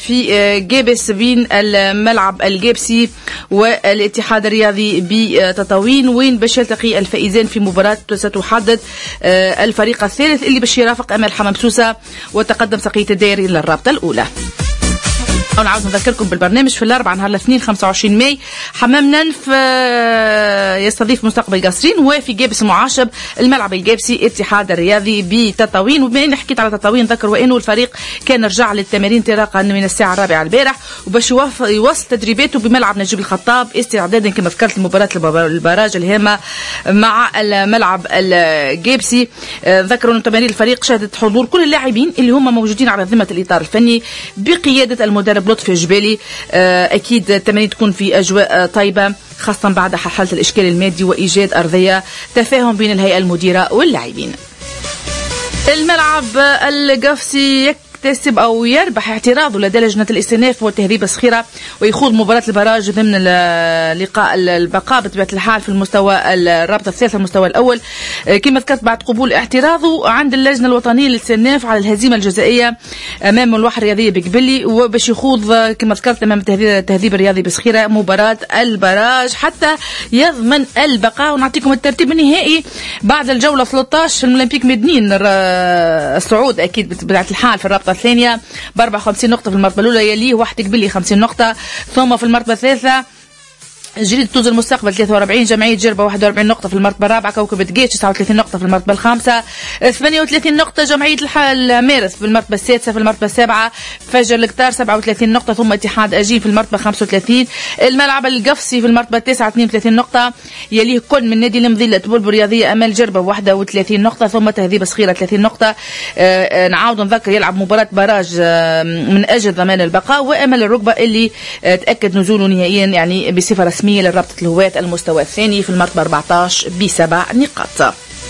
في جابس بين الملعب الجابسي والاتحاد الرياضي بتطاوين، وين باش يلتقي الفائزين في مباراة ستحدد الفريق الثالث اللي باش يرافق أمل حمام سوسة وتقدم سقية الدائري للرابطة الأولى. ونعاود نذكركم بالبرنامج في الأربعاء نهار الاثنين 25 ماي حمام ننف يستضيف مستقبل قصرين، وفي جابس معاشب الملعب الجابسي اتحاد الرياضي بتطاوين. وبما اني حكيت على تطاوين ذكر وانه الفريق كان رجع للتمارين انطلاقا من الساعه 4 البارح، وباش يواصل تدريباته بملعب نجيب الخطاب استعدادا كما ذكرت لمباراه البراج الهامه مع الملعب الجابسي. ذكروا ان تمارين الفريق شهدت حضور كل اللاعبين اللي هم موجودين على ذمه الاطار الفني بقياده المدرب لطفي الجبالي. أكيد التمارين تكون في أجواء طيبة خاصة بعد حل الإشكال المادي وإيجاد أرضية تفاهم بين الهيئة المديرة واللاعبين. الملعب القفصي يكتسب أو يربح اعتراضه لدى لجنة الاستئناف والتهذيب الصغيرة ويخوض مباراة البراج ضمن لقاء البقاء بطبيعة الحال في المستوى الرابطة الثالثة المستوى الأول، كما ذكرت بعد قبول اعتراضه عند اللجنة الوطنية للاستئناف على الهزيمة الجزائية أمام الواحة الرياضية بقبلي، وباش يخوض كما ذكرت أمام التهذيب الرياضي بصخيرة مباراة البراج حتى يضمن البقاء. ونعطيكم الترتيب النهائي بعد الجولة 13 الأولمبيك مدنين الصعود أكيد بطبيعة الحال في الرابطة الثانية ب 54 نقطة في المرتبة الأولى، يليه واحد قبلي 50 نقطة، ثم في المرتبة الثالثة جريدة توز المستقبل 43، جمعية جربة 41 نقطة في المرتبة الرابعة، كوكب دقيش 39 نقطة في المرتبة الخامسة، 38 نقطة جمعية مارس في المرتبة السادسة، في المرتبة السابعة فجر القطار 37 نقطة، ثم اتحاد أجين في المرتبة 35، الملعب القفصي في المرتبة التاسعة 32 نقطة، يليه كل من نادي المظلة بلبل رياضية أمل جربة 31 نقطة، ثم تهذيب صغيرة 30 نقطة. نعاود نذكر يلعب مباراة براج من أجل ضمان البقاء، وأمل الركبة اللي تأكد نزوله نهائيا يعني بصفة رسمية لرابطة الهواة المستوى الثاني في المرتبة 14 ب7 نقاط.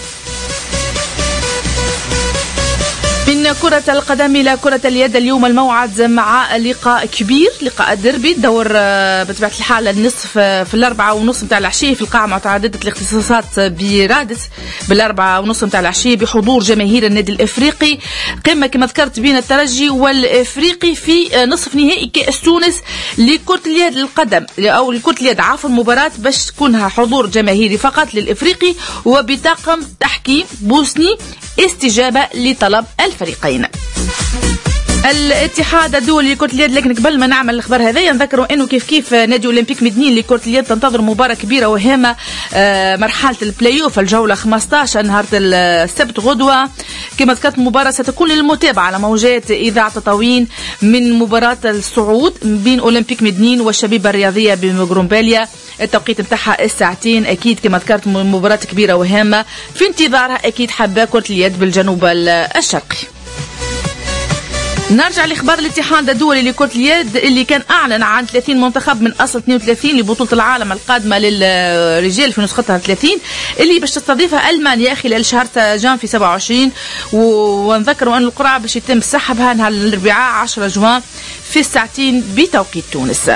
من كرة القدم إلى كرة اليد، اليوم الموعد مع لقاء كبير، لقاء الدربي الدور بطبيعة الحال النصف في 4:30 متاع العشية في القاعة متعددة الاختصاصات برادس 4:30 متاع العشية بحضور جماهير النادي الإفريقي. قمة كما ذكرت بين الترجي والإفريقي في نصف نهائي كأس تونس لكرة اليد القدم أو لكرة اليد عفوا، مباراة باش تكونها حضور جماهيري فقط للإفريقي وبطاقم تحكيم بوسني استجابة لطلب الفريقين. الاتحاد الدولي لكرة اليد، لكن قبل ما نعمل الخبر هذا نذكروا انه كيف نادي اولمبيك مدنين لكرة اليد تنتظر مباراة كبيرة وهامة مرحلة البلاي اوف الجولة 15 نهار السبت غدوة. كما ذكرت المباراة ستكون للمتابعة على موجات إذاعة تطاوين من مباراة الصعود بين اولمبيك مدنين والشبيبة الرياضية بمغرومباليا، التوقيت نتاعها الساعتين. اكيد كما ذكرت مباراة كبيرة وهامة في انتظارها اكيد حبة كرة اليد بالجنوب الشرقي. نرجع لإخبار الاتحاد الدولي لكرة اليد اللي كان أعلن عن 30 منتخب من أصل 32 لبطولة العالم القادمة للرجال في نسختها 30 اللي باش تستضيفها ألمانيا خلال شهر جان في 27. ونذكروا أن القرعة باش يتم سحبها نهار الأربعاء 10 جوان في الساعتين بتوقيت تونس.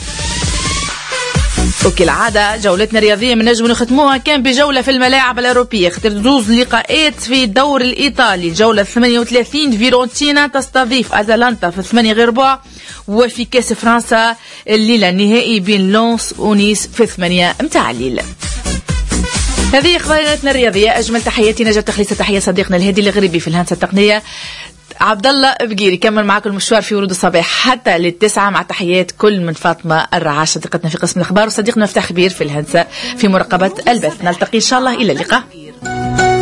وكالعادة جولتنا الرياضية من نجم نختموها كان بجولة في الملاعب الأوروبية، خاطر دوز لقاءات في الدور الإيطالي. الجولة 38 فيرونتينا تستضيف أتلانتا في 8 غير ربع، وفي كاس فرنسا الليلة النهائي بين لونس ونيس في 8 متاع الليل. هذه اخباراتنا الرياضية، أجمل تحياتي نجاة تخليص تحية صديقنا الهادي الغريبي في الهندسة التقنية عبد الله بقيري. كمل معاكم المشوار في ورود الصباح حتى للتسعة مع تحيات كل من فاطمة الرعاش صديقتنا في قسم الأخبار وصديقنا مفتاح خبير في الهندسة في مراقبة البث. نلتقي إن شاء الله، إلى اللقاء.